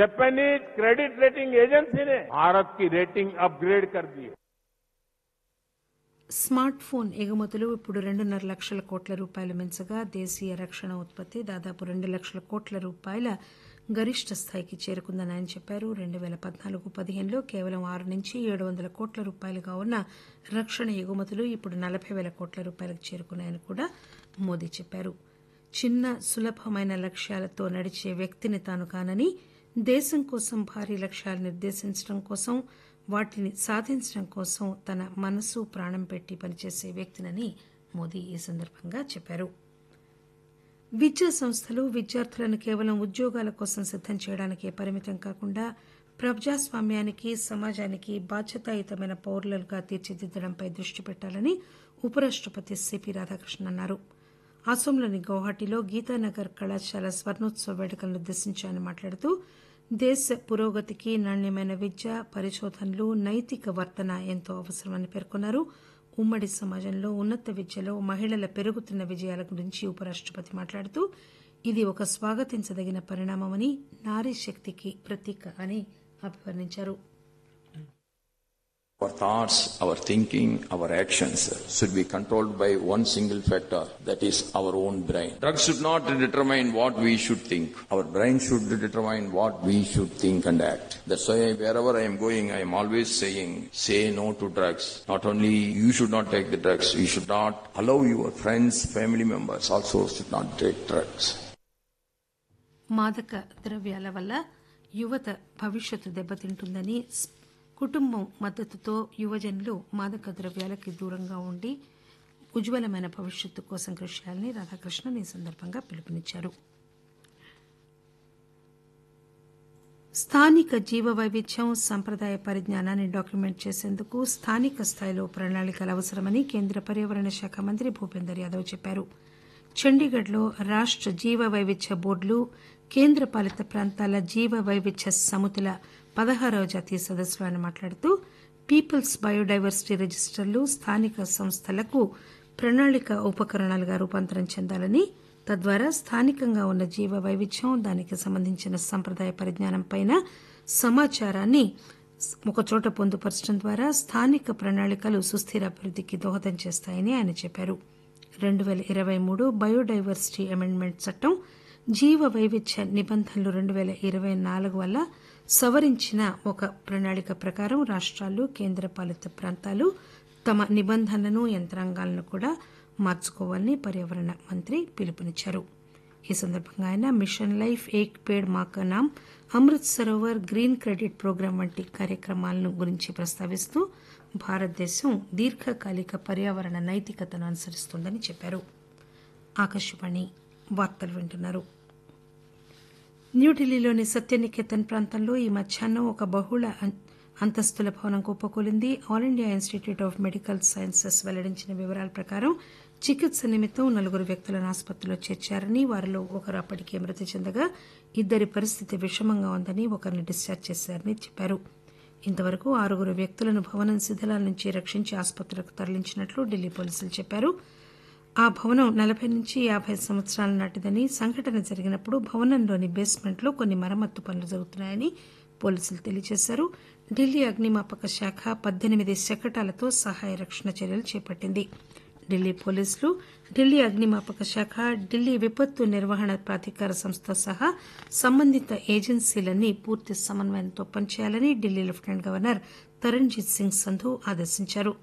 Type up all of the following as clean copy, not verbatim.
Japanese credit rating agency ने भारत की rating upgrade कर दी है. స్మార్ట్ ఫోన్ ఎగుమతులు ఇప్పుడు 2.5 లక్షల కోట్ల రూపాయలు మించగా దేశీయ రక్షణ ఉత్పత్తి దాదాపు 2 లక్షల కోట్ల రూపాయల గరిష్ట స్థాయికి చేరుకుందని ఆయన చెప్పారు. 2014-15లో కేవలం 6 నుంచి 700 కోట్ల రూపాయలుగా ఉన్న రక్షణ ఎగుమతులు ఇప్పుడు 40,000 కోట్ల రూపాయలకు చేరుకున్నాయని కూడా మోదీ చెప్పారు. చిన్న సులభమైన లక్ష్యాలతో నడిచే వ్యక్తిని తాను కానని, దేశం కోసం భారీ లక్ష్యాలు నిర్దేశించడం కోసం, వాటిని సాధించడం కోసం తన మనసు ప్రాణం పెట్టి పనిచేసే వ్యక్తినని మోదీ ఈ సందర్భంగా చెప్పారు. విద్యా సంస్థలు విద్యార్థులను కేవలం ఉద్యోగాల కోసం సిద్దం చేయడానికే పరిమితం కాకుండా ప్రజాస్వామ్యానికి, సమాజానికి బాధ్యతాయుతమైన పౌరులుగా తీర్చిదిద్దడంపై దృష్టి పెట్టాలని ఉపరాష్టపతి సిపి రాధాకృష్ణన్ అన్నారు. అసోంలోని గౌహాటీలో గీతానగర్ కళాశాల స్వర్ణోత్సవ వేడుకలను ఉద్దేశించి ఆయన మాట్లాడుతూ దేశ పురోగతికి నాణ్యమైన విద్య, పరిశోధనలు, నైతిక వర్తన ఎంతో అవసరమని పేర్కొన్నారు. ఉమ్మడి సమాజంలో ఉన్నత విద్యలో మహిళల పెరుగుతున్న విజయాల గురించి ఉపరాష్టపతి మాట్లాడుతూ ఇది ఒక స్వాగతించదగిన పరిణామమని, నారీ శక్తికి ప్రతీక అని అభివర్ణించారు. Our thoughts, our thinking, our actions should be controlled by one single factor, that is our own brain. Drugs should not determine what we should think. Our brain should determine what we should think and act. That's why wherever I am going, I am always saying, say no to drugs. Not only you should not take the drugs, you should not allow your friends, family members also should not take drugs. మాదక ద్రవ్యాల వల్ల యువత భవిష్యత్తు దెబ్బతింటుందని, కుటుంబం మద్దతుతో యువజనులు మాదక ద్రవ్యాలకి దూరంగా ఉండి ఉజ్వలమైన భవిష్యత్తు కోసం కృషి చేయాలని రాధాకృష్ణన్ ఈ సందర్భంగా పిలుపునిచ్చారు. స్థానిక జీవ వైవిధ్యం, సంప్రదాయ పరిజ్ఞానాన్ని డాక్యుమెంట్ చేసేందుకు స్థానిక స్థాయిలో ప్రణాళికలు అవసరమని కేంద్ర పర్యావరణ శాఖ మంత్రి భూపేందర్ యాదవ్ చెప్పారు. చండీగఢ్లో రాష్ట జీవ వైవిధ్య బోర్డులు, కేంద్ర పాలిత ప్రాంతాల జీవ వైవిధ్య సమితుల 16వ జాతీయ సదస్సులో ఆయన మాట్లాడుతూ పీపుల్స్ బయోడైవర్సిటీ రిజిస్టర్లు స్థానిక సంస్థలకు ప్రణాళిక ఉపకరణాలుగా రూపాంతరం చెందాలని, తద్వారా స్థానికంగా ఉన్న జీవ వైవిధ్యం, దానికి సంబంధించిన సంప్రదాయ పరిజ్ఞానంపై సమాచారాన్ని ఒకచోట పొందుపరచడం ద్వారా స్థానిక ప్రణాళికలు సుస్థిర అభివృద్ధికి దోహదం చేస్తాయని ఆయన చెప్పారు. 2023 బయోడైవర్సిటీ అమెండ్మెంట్ చట్టం జీవ వైవిధ్య నిబంధనలు 2024 వల్ల సవరించిన ఒక ప్రణాళిక ప్రకారం రాష్టాలు, కేంద్ర పాలిత ప్రాంతాలు తమ నిబంధనలను, యంత్రాంగాలను కూడా మార్చుకోవాలని పర్యావరణ మంత్రి పిలుపునిచ్చారు. ఈ సందర్భంగా ఆయన మిషన్ లైఫ్, ఏక్ పేడ్ మా కా నామ్, Amrit Sarovar, green credit programme వంటి కార్యక్రమాలను గురించి ప్రస్తావిస్తూ భారతదేశం దీర్ఘకాలిక పర్యావరణ నైతికతను అనుసరిస్తోందని చెప్పారు. ఆకాశవాణి వార్తలు వింటున్నారు. న్యూఢిల్లీలోని సత్యనికేతన్ ప్రాంతంలో ఈ మధ్యాహ్నం ఒక బహుళ అంతస్తుల భవనం కుప్పకూలింది. All India institute of medical sciences వెల్లడించిన వివరాల ప్రకారం చికిత్స నిమిత్తం 4 వ్యక్తులను ఆసుపత్రిలో చేర్చారని, వారిలో ఒకరు అప్పటికే మృతి చెందగా 2 పరిస్థితి విషమంగా ఉందని, ఒకరిని డిశ్చార్జ్ చేశారని చెప్పారు. ఇంతవరకు 6 వ్యక్తులను భవనం శిథిలాల నుంచి రక్షించి ఆసుపత్రులకు తరలించినట్లు ఢిల్లీ పోలీసులు చెప్పారు. ఆ భవనం 40 నుంచి 50 సంవత్సరాల నాటిదని, సంఘటన జరిగినప్పుడు భవనంలోని బేస్మెంట్లో కొన్ని మరమ్మత్తు పనులు జరుగుతున్నాయని పోలీసులు తెలియజేశారు. ఢిల్లీ అగ్నిమాపక శాఖ 18 శకటాలతో సహాయ రక్షణ చర్యలు చేపట్టింది. ఢిల్లీ పోలీసులు, ఢిల్లీ అగ్నిమాపక శాఖ, ఢిల్లీ విపత్తు నిర్వహణ ప్రాధికార సంస్థ సహా సంబంధిత ఏజెన్సీలన్నీ పూర్తి సమన్వయంతో పనిచేయాలని ఢిల్లీ లెఫ్టినెంట్ గవర్నర్ తరణ్జీత్ సింగ్ సంధు ఆదేశించారు.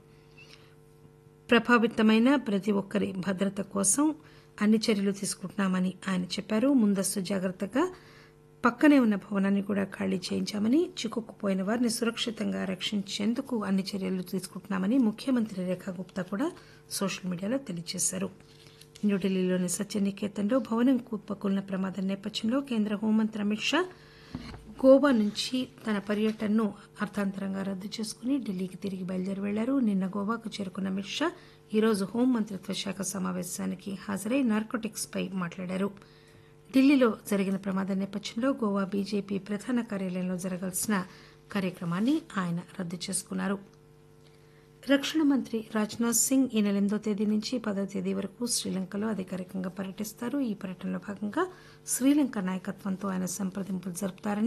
ప్రభావితమైన ప్రతి ఒక్కరి భద్రత కోసం అన్ని చర్యలు తీసుకుంటున్నామని ఆయన చెప్పారు. ముందస్తు జాగ్రత్తగా పక్కనే ఉన్న భవనాన్ని కూడా ఖాళీ చేయించామని, చిక్కుకుపోయిన వారిని సురక్షితంగా రక్షించేందుకు అన్ని చర్యలు తీసుకుంటున్నామని ముఖ్యమంత్రి రేఖా గుప్తా కూడా సోషల్ మీడియాలో తెలియజేశారు. న్యూఢిల్లీలోని సత్యనికేతన్లో భవనం కుప్పకూలిన ప్రమాదం నేపథ్యంలో కేంద్ర హోంమంత్రి అమిత్ షా గోవా నుంచి తన పర్యటనను అర్థాంతరంగా రద్దు చేసుకుని ఢిల్లీకి తిరిగి బయలుదేరి వెళ్లారు. నిన్న గోవాకు చేరుకున్న అమిత్ షా ఈరోజు హోంమంత్రిత్వ శాఖ సమావేశానికి హాజరై నార్కోటిక్స్ పై మాట్లాడారు. ఢిల్లీలో జరిగిన ప్రమాదం నేపథ్యంలో గోవా బీజేపీ ప్రధాన కార్యాలయంలో జరగాల్సిన కార్యక్రమాన్ని ఆయన రద్దు చేసుకున్నారు. రక్షణ మంత్రి రాజ్నాథ్ సింగ్ ఈ నెల 8వ తేదీ నుంచి 10వ తేదీ వరకు శ్రీలంకలో అధికారికంగా పర్యటిస్తారు. ఈ పర్యటనలో భాగంగా శ్రీలంక నాయకత్వంతో ఆయన సంప్రదింపులు జరుపుతారని